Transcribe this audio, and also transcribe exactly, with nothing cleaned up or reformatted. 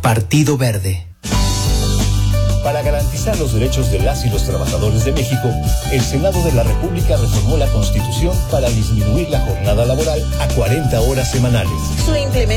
Partido Verde. Para garantizar los derechos de las y los trabajadores de México, el Senado de la República reformó la Constitución para disminuir la jornada laboral a cuarenta horas semanales. Su implementación